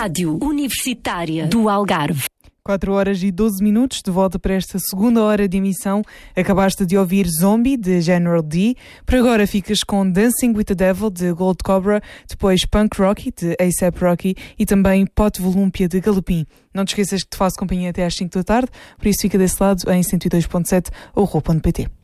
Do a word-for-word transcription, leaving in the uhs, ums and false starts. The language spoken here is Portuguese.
Rádio Universitária do Algarve. quatro horas e doze minutos, de volta para esta segunda hora de emissão. Acabaste de ouvir Zombie, de General D. Por agora ficas com Dancing with the Devil, de Gold Cobra, depois Punk Rocky, de A$ AP Rocky e também Pot Volúmpia, de Galopim. Não te esqueças que te faço companhia até às cinco da tarde, por isso fica desse lado em cento e dois ponto sete ou rua ponto pt.